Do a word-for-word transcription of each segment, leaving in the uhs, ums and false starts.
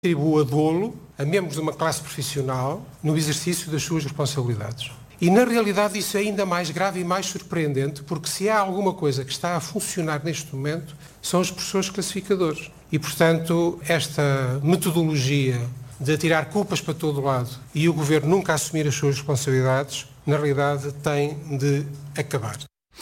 atribua dolo a membros de uma classe profissional no exercício das suas responsabilidades. E, na realidade, isso é ainda mais grave e mais surpreendente, porque se há alguma coisa que está a funcionar neste momento, são os professores classificadores. E, portanto, esta metodologia de atirar culpas para todo lado e o Governo nunca assumir as suas responsabilidades, na realidade, tem de acabar.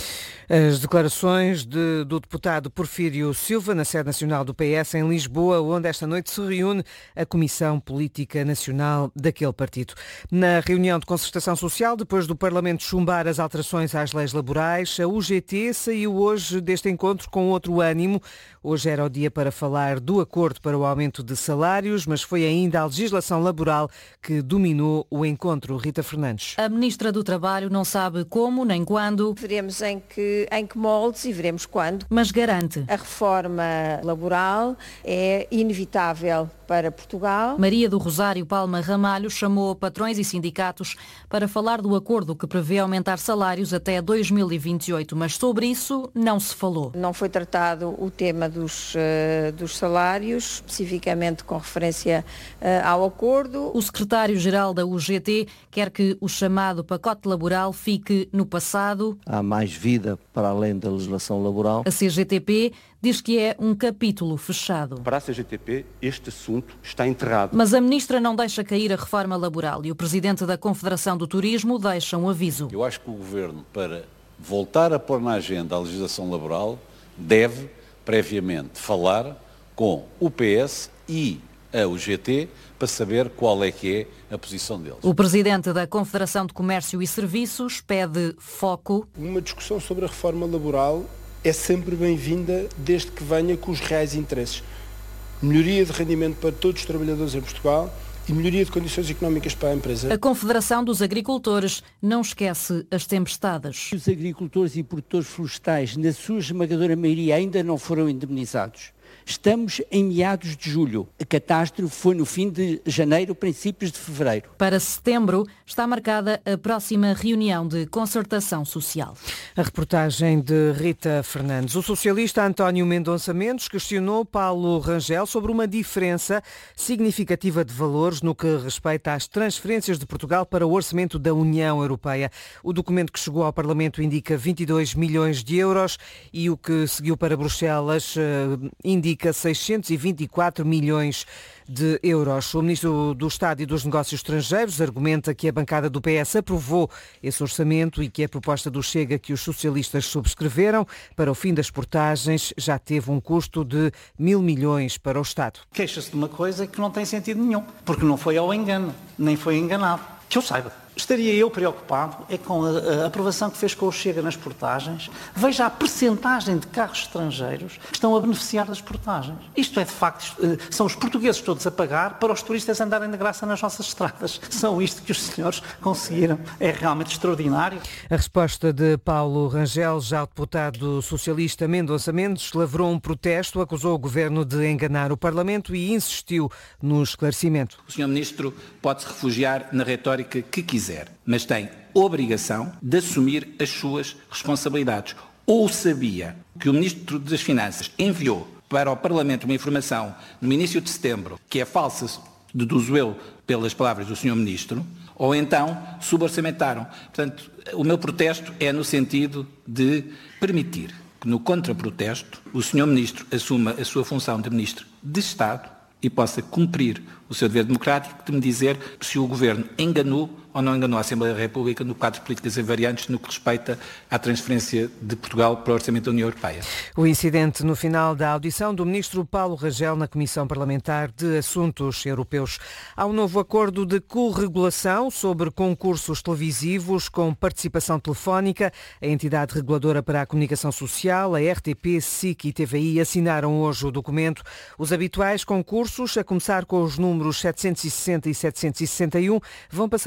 As declarações de, do deputado Porfírio Silva na sede nacional do P S em Lisboa, onde esta noite se reúne a Comissão Política Nacional daquele partido. Na reunião de concertação social, depois do Parlamento chumbar as alterações às leis laborais, a U G T saiu hoje deste encontro com outro ânimo. Hoje era o dia para falar do acordo para o aumento de salários, mas foi ainda a legislação laboral que dominou o encontro. Rita Fernandes. A Ministra do Trabalho não sabe como nem quando. Veremos em que, em que moldes e veremos quando. Mas garante. A reforma laboral é inevitável para Portugal. Maria do Rosário Palma Ramalho chamou patrões e sindicatos para falar do acordo que prevê aumentar salários até dois mil e vinte e oito, mas sobre isso não se falou. Não foi tratado o tema dos, uh, dos salários, especificamente com referência uh, ao acordo. O secretário-geral da U G T quer que o chamado pacote laboral fique no passado. Há mais vida para além da legislação laboral. A C G T P diz que é um capítulo fechado. Para a C G T P, este assunto está enterrado. Mas a Ministra não deixa cair a reforma laboral e o Presidente da Confederação do Turismo deixa um aviso. Eu acho que o Governo, para voltar a pôr na agenda a legislação laboral, deve, previamente, falar com o P S e a U G T para saber qual é que é a posição deles. O Presidente da Confederação de Comércio e Serviços pede foco. Uma discussão sobre a reforma laboral é sempre bem-vinda desde que venha com os reais interesses. Melhoria de rendimento para todos os trabalhadores em Portugal e melhoria de condições económicas para a empresa. A Confederação dos Agricultores não esquece as tempestades. Os agricultores e produtores florestais, na sua esmagadora maioria, ainda não foram indemnizados. Estamos em meados de julho. A catástrofe foi no fim de janeiro, princípios de fevereiro. Para setembro está marcada a próxima reunião de concertação social. A reportagem de Rita Fernandes. O socialista António Mendonça Mendes questionou Paulo Rangel sobre uma diferença significativa de valores no que respeita às transferências de Portugal para o orçamento da União Europeia. O documento que chegou ao Parlamento indica vinte e dois milhões de euros e o que seguiu para Bruxelas uh, indica seiscentos e vinte e quatro milhões de euros. O Ministro do Estado e dos Negócios Estrangeiros argumenta que a bancada do P S aprovou esse orçamento e que a proposta do Chega que os socialistas subscreveram para o fim das portagens já teve um custo de mil milhões para o Estado. Queixa-se de uma coisa que não tem sentido nenhum, porque não foi ao engano, nem foi enganado. Que eu saiba. Estaria eu preocupado é com a, a aprovação que fez com o Chega nas portagens. Veja a percentagem de carros estrangeiros que estão a beneficiar das portagens. Isto é, de facto, são os portugueses todos a pagar para os turistas andarem de graça nas nossas estradas. São isto que os senhores conseguiram. É realmente extraordinário. A resposta de Paulo Rangel, já o deputado socialista Mendonça Mendes, lavrou um protesto, acusou o Governo de enganar o Parlamento e insistiu no esclarecimento. O senhor Ministro pode-se refugiar na retórica que quiser, mas tem obrigação de assumir as suas responsabilidades. Ou sabia que o Ministro das Finanças enviou para o Parlamento uma informação no início de setembro que é falsa, deduzo eu pelas palavras do senhor Ministro, ou então suborçamentaram. Portanto, o meu protesto é no sentido de permitir que no contraprotesto o senhor Ministro assuma a sua função de Ministro de Estado e possa cumprir o seu dever democrático de me dizer se o Governo enganou ou não enganou a Assembleia da República no quadro de políticas invariantes no que respeita à transferência de Portugal para o Orçamento da União Europeia. O incidente no final da audição do Ministro Paulo Rangel na Comissão Parlamentar de Assuntos Europeus. Há um novo acordo de corregulação sobre concursos televisivos com participação telefónica. A entidade reguladora para a comunicação social, a R T P, S I C e T V I assinaram hoje o documento. Os habituais concursos, a começar com os números setecentos e sessenta e setecentos e sessenta e um, vão passar a ter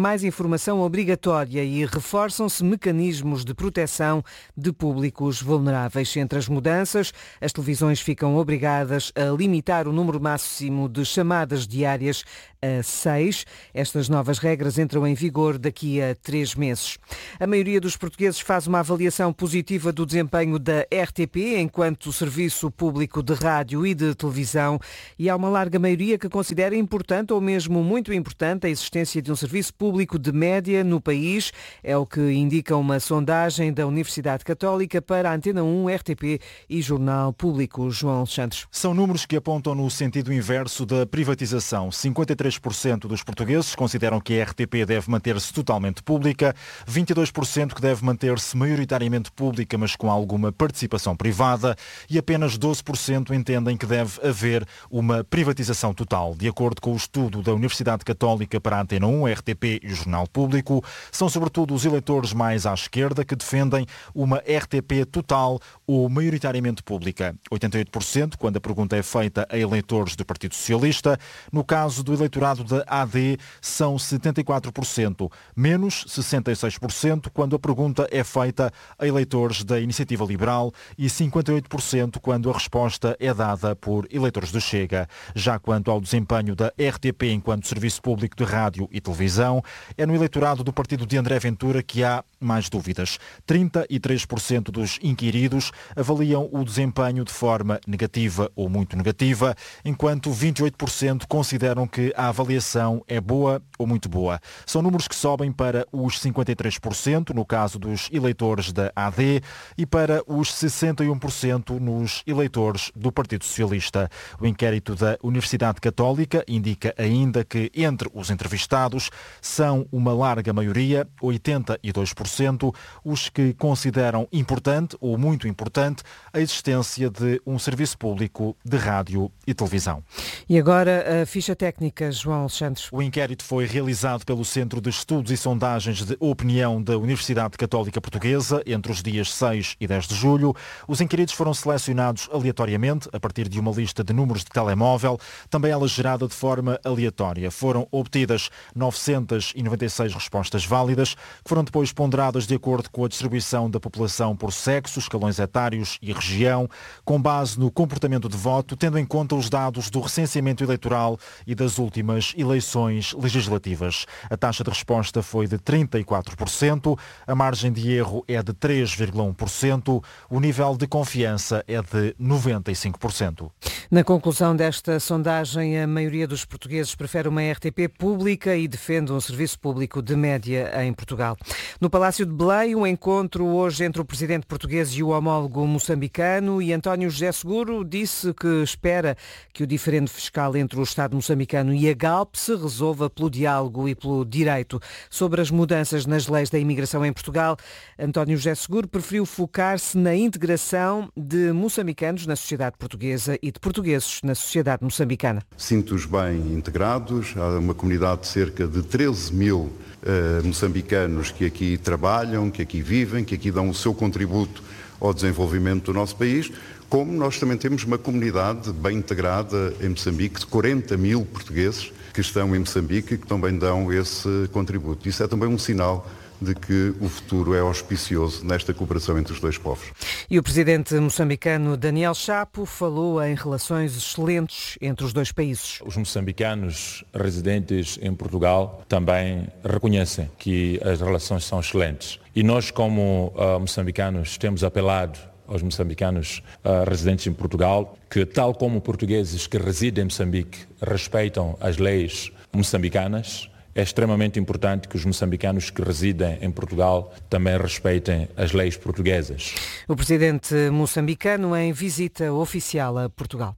mais informação obrigatória e reforçam-se mecanismos de proteção de públicos vulneráveis. Entre as mudanças, as televisões ficam obrigadas a limitar o número máximo de chamadas diárias a seis. Estas novas regras entram em vigor daqui a três meses. A maioria dos portugueses faz uma avaliação positiva do desempenho da R T P enquanto serviço público de rádio e de televisão, e há uma larga maioria que considera importante ou mesmo muito importante a existência de um serviço público de média no país. É o que indica uma sondagem da Universidade Católica para a Antena um, R T P e Jornal Público. João Alexandre. São números que apontam no sentido inverso da privatização. cinquenta e três por cento dos portugueses consideram que a R T P deve manter-se totalmente pública, vinte e dois por cento que deve manter-se maioritariamente pública, mas com alguma participação privada, e apenas doze por cento entendem que deve haver uma privatização total. De acordo com o estudo da Universidade Católica para a Antena um, R T P e o Jornal Público, são sobretudo os eleitores mais à esquerda que defendem uma R T P total ou maioritariamente pública. oitenta e oito por cento quando a pergunta é feita a eleitores do Partido Socialista. No caso do eleitorado da A D, são setenta e quatro por cento, menos sessenta e seis por cento quando a pergunta é feita a eleitores da Iniciativa Liberal e cinquenta e oito por cento quando a resposta é dada por eleitores do Chega. Já quanto ao desempenho da R T P enquanto serviço público de rádio e televisão, é no eleitorado do partido de André Ventura que há mais dúvidas. trinta e três por cento dos inquiridos avaliam o desempenho de forma negativa ou muito negativa, enquanto vinte e oito por cento consideram que a avaliação é boa ou muito boa. São números que sobem para os cinquenta e três por cento no caso dos eleitores da A D e para os sessenta e um por cento nos eleitores do Partido Socialista. O inquérito da Universidade Católica indica ainda que entre os entrevistados são uma larga maioria, oitenta e dois por cento, os que consideram importante ou muito importante a existência de um serviço público de rádio e televisão. E agora a ficha técnica, João Alexandre. O inquérito foi realizado pelo Centro de Estudos e Sondagens de Opinião da Universidade Católica Portuguesa entre os dias seis e dez de julho. Os inquiridos foram selecionados aleatoriamente a partir de uma lista de números de telemóvel, também ela gerada de forma aleatória. Foram obtidas novecentas e noventa e seis respostas válidas, que foram depois ponderadas de acordo com a distribuição da população por sexo, escalões etários e região, com base no comportamento de voto, tendo em conta os dados do recenseamento eleitoral e das últimas eleições legislativas. A taxa de resposta foi de trinta e quatro por cento, a margem de erro é de três vírgula um por cento, o nível de confiança é de noventa e cinco por cento. Na conclusão desta sondagem, a maioria dos portugueses prefere uma R T P pública e defende um serviço público de média em Portugal. No Palácio de Belém, um encontro hoje entre o presidente português e o homólogo moçambicano, e António José Seguro disse que espera que o diferendo fiscal entre o Estado moçambicano e a Galp se resolva pelo diálogo e pelo direito. Sobre as mudanças nas leis da imigração em Portugal, António José Seguro preferiu focar-se na integração de moçambicanos na sociedade portuguesa e de portugueses na sociedade moçambicana. Sinto-os bem integrados, há uma comunidade de cerca de treze mil Uh, moçambicanos que aqui trabalham, que aqui vivem, que aqui dão o seu contributo ao desenvolvimento do nosso país, como nós também temos uma comunidade bem integrada em Moçambique de quarenta mil portugueses que estão em Moçambique e que também dão esse contributo. Isso é também um sinal de que o futuro é auspicioso nesta cooperação entre os dois povos. E o presidente moçambicano Daniel Chapo falou em relações excelentes entre os dois países. Os moçambicanos residentes em Portugal também reconhecem que as relações são excelentes. E nós, como uh, moçambicanos, temos apelado aos moçambicanos uh, residentes em Portugal que, tal como portugueses que residem em Moçambique respeitam as leis moçambicanas, é extremamente importante que os moçambicanos que residem em Portugal também respeitem as leis portuguesas. O presidente moçambicano em visita oficial a Portugal.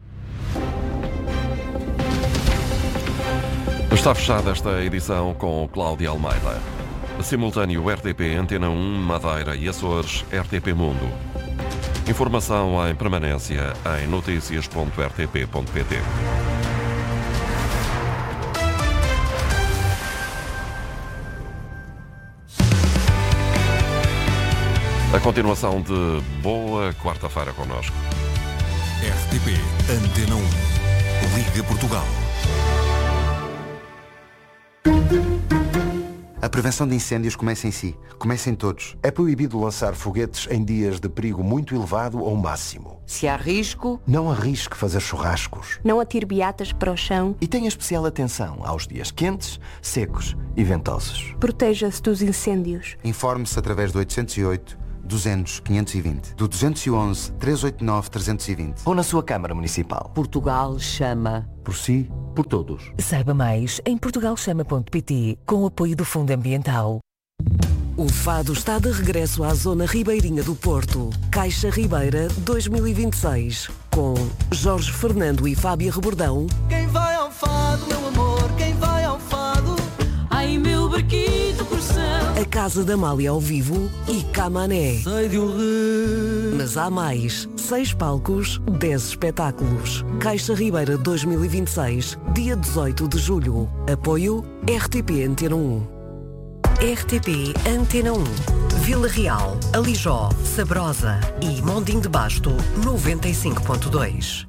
Está fechada esta edição com Cláudia Almeida. Simultâneo R T P Antena um, Madeira e Açores, R T P Mundo. Informação em permanência em notícias ponto r t p ponto p t. A continuação de boa quarta-feira connosco. R T P Antena um. Liga Portugal. prevenção de incêndios começa em si. Começa em todos. É proibido lançar foguetes em dias de perigo muito elevado ou máximo. Se há risco... Não arrisque fazer churrascos. Não atire beatas para o chão. E tenha especial atenção aos dias quentes, secos e ventosos. Proteja-se dos incêndios. Informe-se através do oitocentos e oito, duzentos, quinhentos e vinte, do duzentos e onze, trezentos e oitenta e nove, trezentos e vinte ou na sua Câmara Municipal. Portugal chama. Por si, por todos. Saiba mais em portugal chama ponto pt, com o apoio do Fundo Ambiental. O Fado está de regresso à Zona Ribeirinha do Porto. Caixa Ribeira dois mil e vinte e seis. Com Jorge Fernando e Fábia Rebordão. Quem vai ao Fado, meu amor, quem vai ao Fado? Ai, meu barquito coração. A Casa da Amália ao vivo e Camané. Sei de um rio. Mas há mais. Seis palcos, dez espetáculos. Caixa Ribeira dois mil e vinte e seis, dia dezoito de julho. Apoio R T P Antena um. R T P Antena um. Vila Real, Alijó, Sabrosa e Mondim de Basto, noventa e cinco ponto dois.